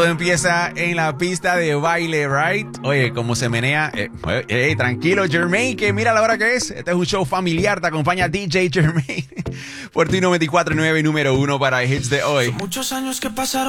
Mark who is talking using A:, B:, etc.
A: Todo empieza en la pista de baile, right? Oye, cómo se menea. Tranquilo, Jermaine, que mira la hora que es. Este es un show familiar. Te acompaña DJ Jermaine por tu 94.9, número 1 para hits de hoy.
B: Muchos años que pasaron.